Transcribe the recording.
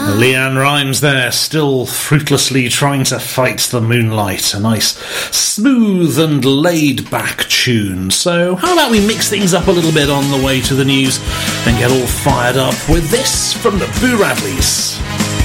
Leanne Rimes there, still fruitlessly trying to fight the moonlight. A nice, smooth and laid-back tune. So how about we mix things up a little bit on the way to the news and get all fired up with this from the Boo Radleys.